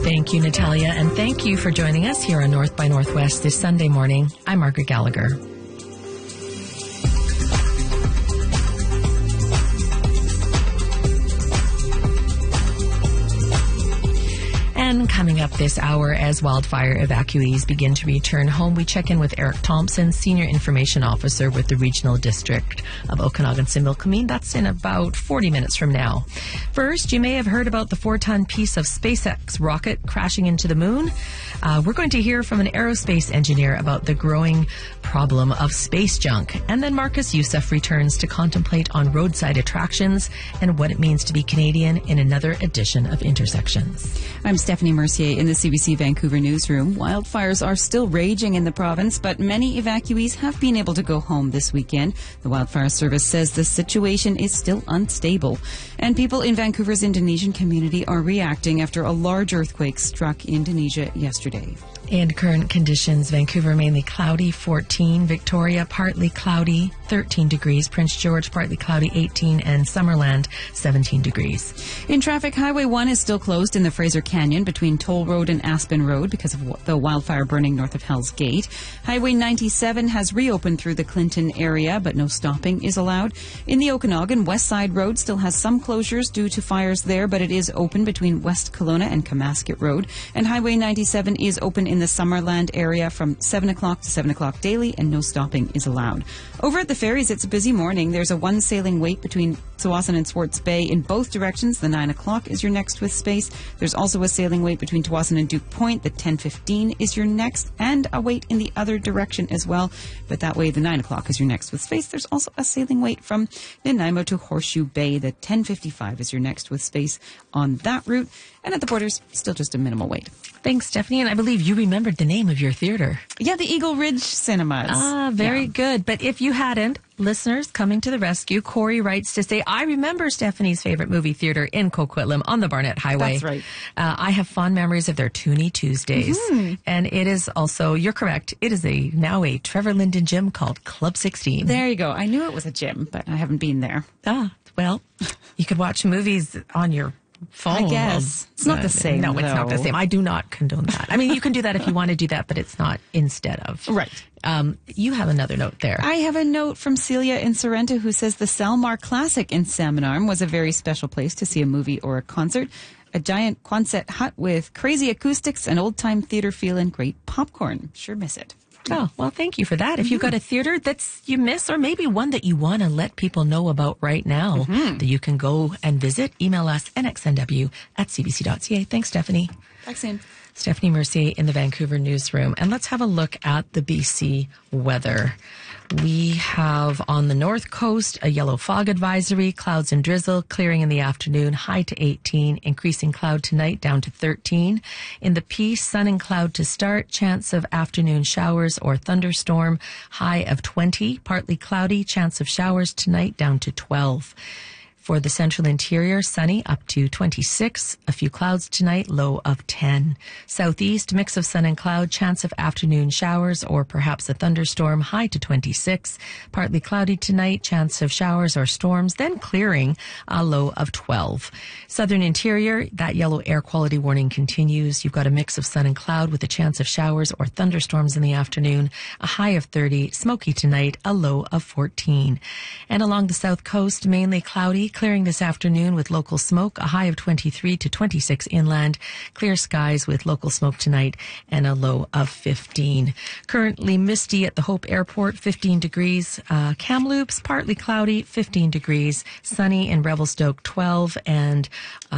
Thank you, Natalia, and thank you for joining us here on North by Northwest this Sunday morning. I'm Margaret Gallagher. And coming up this hour, as wildfire evacuees begin to return home, we check in with Eric Thompson, Senior Information Officer with the Regional District of Okanagan-Similkameen. That's in about 40 minutes from now. First, you may have heard about the 4-ton piece of SpaceX rocket crashing into the moon. We're going to hear from an aerospace engineer about the growing problem of space junk. And then Marcus Youssef returns to contemplate on roadside attractions and what it means to be Canadian in another edition of Intersections. I'm Stephanie Mercier in the CBC Vancouver newsroom. Wildfires are still raging in the province, but many evacuees have been able to go home this weekend. The Wildfire Service says the situation is still unstable. And people in Vancouver's Indonesian community are reacting after a large earthquake struck Indonesia yesterday. And current conditions, Vancouver mainly cloudy, 14. Victoria, partly cloudy, 13 degrees. Prince George, partly cloudy, 18. And Summerland, 17 degrees. In traffic, Highway 1 is still closed in the Fraser Canyon between Toll Road and Aspen Road because of the wildfire burning north of Hell's Gate. Highway 97 has reopened through the Clinton area, but no stopping is allowed. In the Okanagan, West Side Road still has some closures due to fires there, but it is open between West Kelowna and Kamasket Road. And Highway 97 is open in the Summerland area from 7 o'clock to 7 o'clock daily, and no stopping is allowed. Over at the ferries, it's a busy morning. There's a one sailing wait between Tsawwassen and Swartz Bay in both directions. The 9 o'clock is your next with space. There's also a sailing wait between Tsawwassen and Duke Point. The 10:15 is your next, and a wait in the other direction as well. But that way, the 9 o'clock is your next with space. There's also a sailing wait from Nanaimo to Horseshoe Bay. The 10:55 is your next with space on that route. And at the borders, still just a minimal wait. Thanks, Stephanie. And I believe you remembered the name of your theater. Yeah, the Eagle Ridge Cinemas. Ah, very good. But if you hadn't, listeners coming to the rescue, Corey writes to say, I remember Stephanie's favorite movie theater in Coquitlam on the Barnett Highway. That's right. I have fond memories of their Toonie Tuesdays. Mm-hmm. And it is also, you're correct, it is now a Trevor Linden gym called Club 16. There you go. I knew it was a gym, but I haven't been there. Ah, well, you could watch movies on your phone. I guess. It's not the same, No, it's not the same. I do not condone that. I mean, you can do that if you want to do that, but it's not instead of. Right. You have another note there. I have a note from Celia in Sorrento who says the Salmar Classic in Salmon Arm was a very special place to see a movie or a concert. A giant Quonset hut with crazy acoustics and old-time theater feel and great popcorn. Sure miss it. Oh, well, thank you for that. If you've got a theater that's you miss, or maybe one that you want to let people know about right now, that you can go and visit, email us nxnw@cbc.ca. Thanks, Stephanie. Thanks, Ian. Stephanie Mercier in the Vancouver newsroom. And let's have a look at the BC weather. We have on the north coast a yellow fog advisory, clouds and drizzle, clearing in the afternoon, high to 18, increasing cloud tonight down to 13. In the Peace, sun and cloud to start, chance of afternoon showers or thunderstorm, high of 20, partly cloudy, chance of showers tonight down to 12. For the central interior, sunny up to 26. A few clouds tonight, low of 10. Southeast, mix of sun and cloud, chance of afternoon showers or perhaps a thunderstorm, high to 26. Partly cloudy tonight, chance of showers or storms, then clearing, a low of 12. Southern interior, that yellow air quality warning continues. You've got a mix of sun and cloud with a chance of showers or thunderstorms in the afternoon, a high of 30. Smoky tonight, a low of 14. And along the south coast, mainly cloudy, clearing this afternoon with local smoke, a high of 23 to 26 inland, clear skies with local smoke tonight, and a low of 15. Currently misty at the Hope Airport, 15 degrees. Kamloops, partly cloudy, 15 degrees. Sunny in Revelstoke, 12, and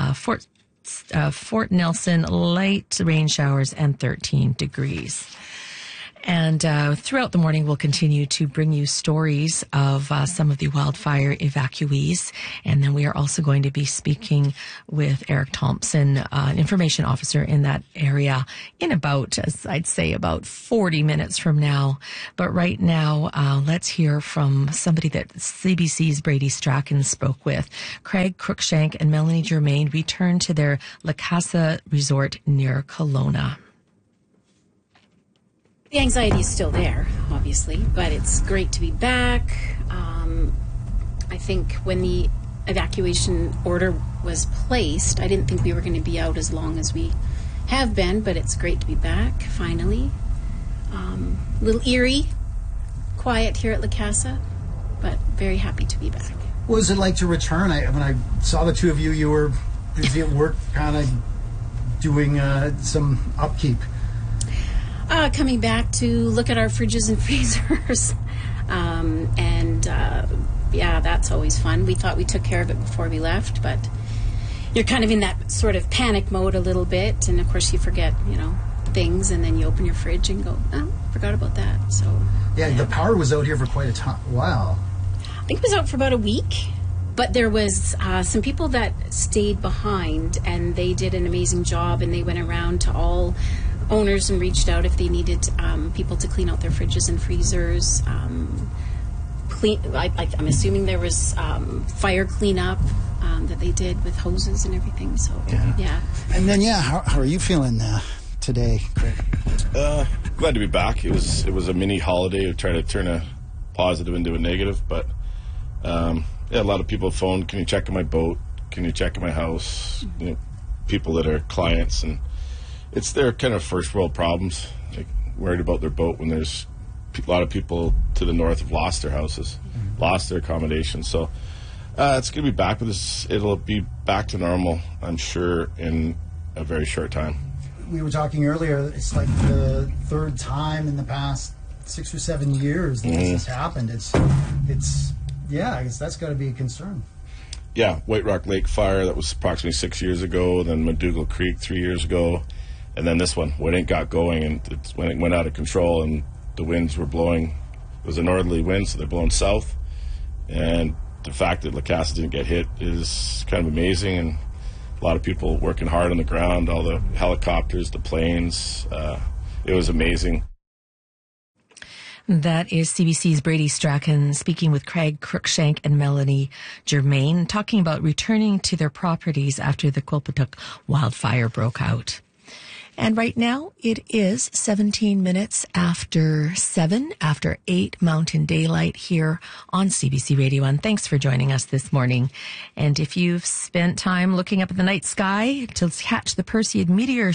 Fort Nelson, light rain showers and 13 degrees. And throughout the morning, we'll continue to bring you stories of some of the wildfire evacuees. And then we are also going to be speaking with Eric Thompson, an information officer in that area, in about, I'd say, about 40 minutes from now. But right now, let's hear from somebody that CBC's Brady Strachan spoke with. Craig Cruikshank and Melanie Germain returned to their La Casa resort near Kelowna. The anxiety is still there, obviously, but it's great to be back. I think when the evacuation order was placed, I didn't think we were going to be out as long as we have been, but it's great to be back, finally. A little eerie, quiet here at La Casa, but very happy to be back. What was it like to return? When I saw the two of you, you were busy at work, kind of doing some upkeep. Coming back to look at our fridges and freezers. Yeah, that's always fun. We thought we took care of it before we left, but you're kind of in that sort of panic mode a little bit, and of course you forget, things, and then you open your fridge and go, oh, forgot about that. So yeah, the power was out here for quite a while. I think it was out for about a week, but there was some people that stayed behind, and they did an amazing job, and they went around to all owners and reached out if they needed people to clean out their fridges and freezers. I'm assuming there was fire cleanup that they did with hoses and everything. So yeah. And then how are you feeling today, Craig? Glad to be back. It was a mini holiday to try to turn a positive into a negative, but a lot of people phoned, can you check in my boat? Can you check in my house? People that are clients, and it's their kind of first world problems, like worried about their boat when there's a lot of people to the north have lost their houses, lost their accommodation. So it's going to be back with this. It'll be back to normal, I'm sure, in a very short time. We were talking earlier, it's like the third time in the past 6 or 7 years that this has happened. It's I guess that's got to be a concern. Yeah, White Rock Lake fire, that was approximately 6 years ago, then McDougall Creek 3 years ago, and then this one, when it got going, and when it went out of control, and the winds were blowing. It was a northerly wind, so they're blowing south, and the fact that La Casa didn't get hit is kind of amazing, and a lot of people working hard on the ground, all the helicopters, the planes. It was amazing. That is CBC's Brady Strachan speaking with Craig Cruikshank and Melanie Germain, talking about returning to their properties after the Quilpatuck wildfire broke out. And right now it is 17 minutes after 7, after 8 Mountain Daylight here on CBC Radio 1. Thanks for joining us this morning. And if you've spent time looking up at the night sky to catch the Perseid meteor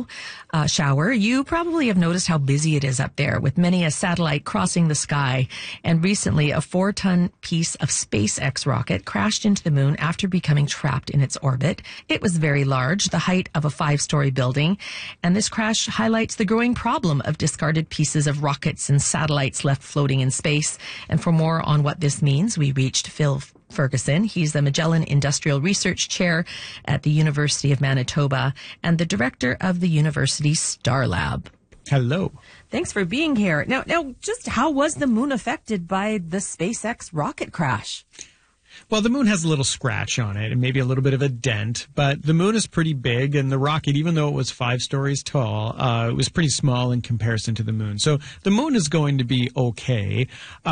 shower, you probably have noticed how busy it is up there, with many a satellite crossing the sky. And recently, a 4-ton piece of SpaceX rocket crashed into the moon after becoming trapped in its orbit. It was very large, the height of a 5-story building. And this crash highlights the growing problem of discarded pieces of rockets and satellites left floating in space. And for more on what this means, we reached Phil Ferguson. He's the Magellan Industrial Research Chair at the University of Manitoba and the director of the university's Star Lab. Hello. Thanks for being here. Now, just how was the moon affected by the SpaceX rocket crash? Well, the moon has a little scratch on it and maybe a little bit of a dent, but the moon is pretty big, and the rocket, even though it was 5 stories tall, it was pretty small in comparison to the moon. So the moon is going to be okay,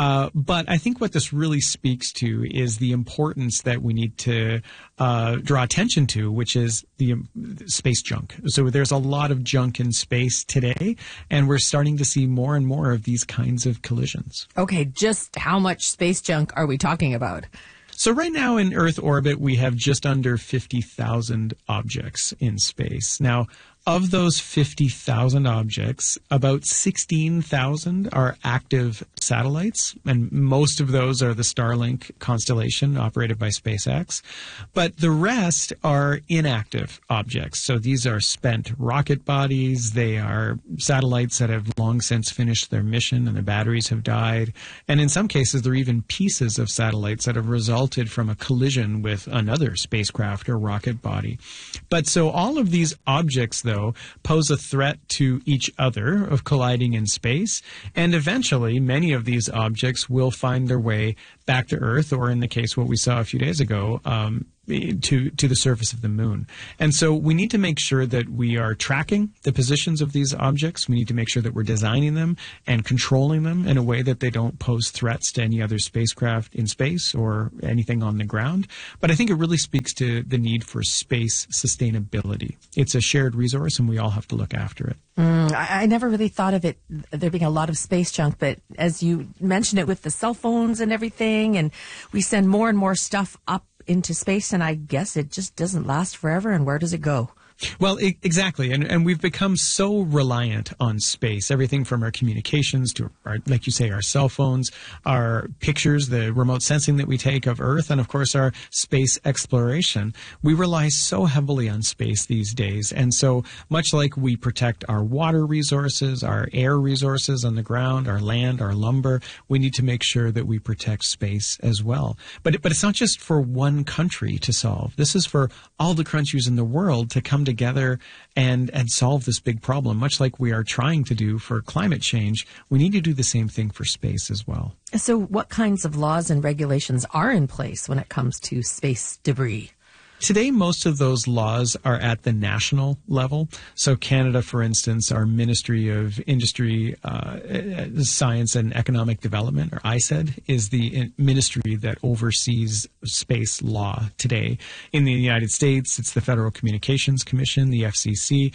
but I think what this really speaks to is the importance that we need to draw attention to, which is the space junk. So there's a lot of junk in space today, and we're starting to see more and more of these kinds of collisions. Okay, just how much space junk are we talking about? So right now in Earth orbit, we have just under 50,000 objects in space. Now, of those 50,000 objects, about 16,000 are active satellites, and most of those are the Starlink constellation operated by SpaceX. But the rest are inactive objects. So these are spent rocket bodies. They are satellites that have long since finished their mission and the batteries have died. And in some cases, they're even pieces of satellites that have resulted from a collision with another spacecraft or rocket body. But so all of these objects, though, pose a threat to each other of colliding in space, and eventually many of these objects will find their way back to Earth, or in the case what we saw a few days ago, to the surface of the moon. And so we need to make sure that we are tracking the positions of these objects. We need to make sure that we're designing them and controlling them in a way that they don't pose threats to any other spacecraft in space or anything on the ground. But I think it really speaks to the need for space sustainability. It's a shared resource, and we all have to look after it. I never really thought of it, there being a lot of space junk, but as you mentioned it with the cell phones and everything, and we send more and more stuff up into space, and I guess it just doesn't last forever. And where does it go? Well, exactly. And we've become so reliant on space, everything from our communications to our, like you say, our cell phones, our pictures, the remote sensing that we take of Earth, and of course our space exploration. We rely so heavily on space these days. And so much like we protect our water resources, our air resources on the ground, our land, our lumber, we need to make sure that we protect space as well. But it's not just for one country to solve. This is for all the countries in the world to come together and solve this big problem, much like we are trying to do for climate change. We need to do the same thing for space as well. So what kinds of laws and regulations are in place when it comes to space debris? Today, most of those laws are at the national level. So Canada, for instance, our Ministry of Industry, Science and Economic Development, or ISED, is the ministry that oversees space law today. In the United States, it's the Federal Communications Commission, the FCC.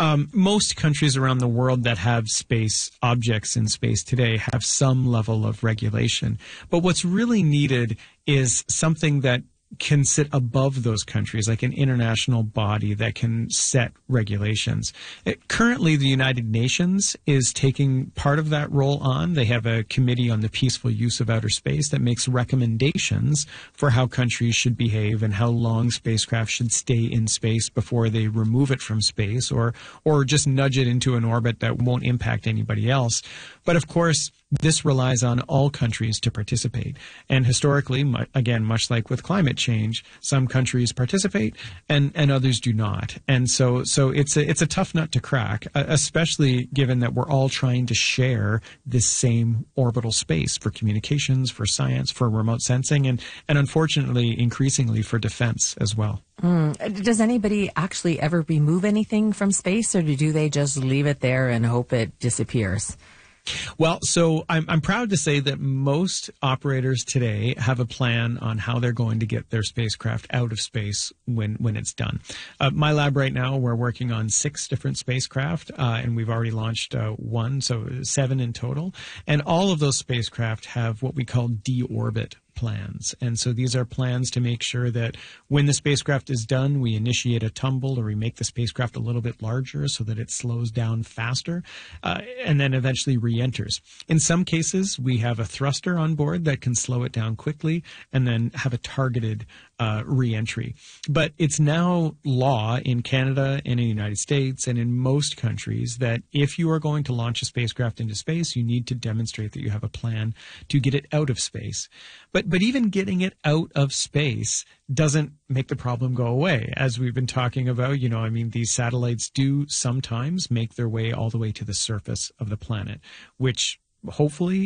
Most countries around the world that have space objects in space today have some level of regulation. But what's really needed is something that can sit above those countries, like an international body that can set regulations. Currently, the United Nations is taking part of that role on. They have a committee on the peaceful use of outer space that makes recommendations for how countries should behave and how long spacecraft should stay in space before they remove it from space or just nudge it into an orbit that won't impact anybody else. But of course, this relies on all countries to participate. And historically, again, much like with climate change, some countries participate and others do not. And so it's a tough nut to crack, especially given that we're all trying to share this same orbital space for communications, for science, for remote sensing, and unfortunately, increasingly for defense as well. Does anybody actually ever remove anything from space, or do they just leave it there and hope it disappears? Well, so I'm proud to say that most operators today have a plan on how they're going to get their spacecraft out of space when it's done. My lab right now, we're working on 6 different spacecraft, and we've already launched 1, so 7 in total. And all of those spacecraft have what we call deorbit plans. And so these are plans to make sure that when the spacecraft is done, we initiate a tumble or we make the spacecraft a little bit larger so that it slows down faster and then eventually re-enters. In some cases, we have a thruster on board that can slow it down quickly and then have a targeted re-entry. But it's now law in Canada and in the United States and in most countries that if you are going to launch a spacecraft into space, you need to demonstrate that you have a plan to get it out of space. But even getting it out of space doesn't make the problem go away. As we've been talking about, these satellites do sometimes make their way all the way to the surface of the planet, which hopefully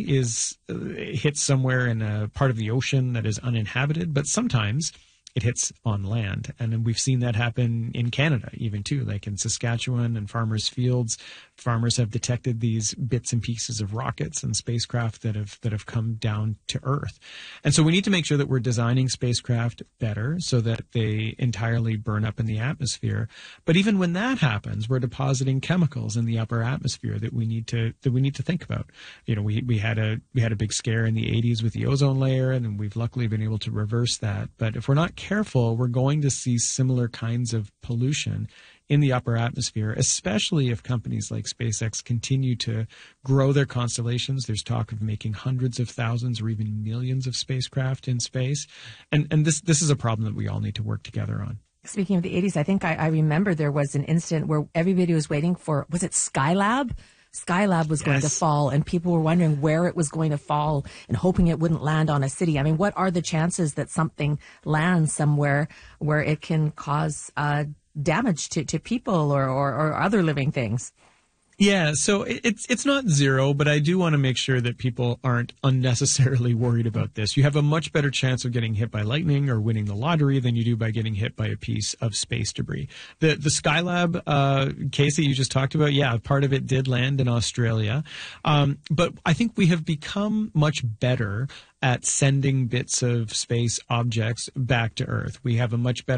hits somewhere in a part of the ocean that is uninhabited, but sometimes it hits on land. And then we've seen that happen in Canada even too, like in Saskatchewan and Farmers Fields. Farmers have detected these bits and pieces of rockets and spacecraft that have come down to Earth. And so we need to make sure that we're designing spacecraft better so that they entirely burn up in the atmosphere. But even when that happens, we're depositing chemicals in the upper atmosphere that we need to think about. We had a big scare in the 80s with the ozone layer, and we've luckily been able to reverse that. But if we're not careful, we're going to see similar kinds of pollution in the upper atmosphere, especially if companies like SpaceX continue to grow their constellations. There's talk of making hundreds of thousands or even millions of spacecraft in space. And this is a problem that we all need to work together on. Speaking of the 80s, I think I remember there was an incident where everybody was waiting for, was it Skylab? Skylab was going to fall, and people were wondering where it was going to fall and hoping it wouldn't land on a city. I mean, what are the chances that something lands somewhere where it can cause damage to people or other living things? Yeah, so it's not zero, but I do want to make sure that people aren't unnecessarily worried about this. You have a much better chance of getting hit by lightning or winning the lottery than you do by getting hit by a piece of space debris. The Skylab case that you just talked about, yeah, part of it did land in Australia. But I think we have become much better at sending bits of space objects back to Earth. We have a much better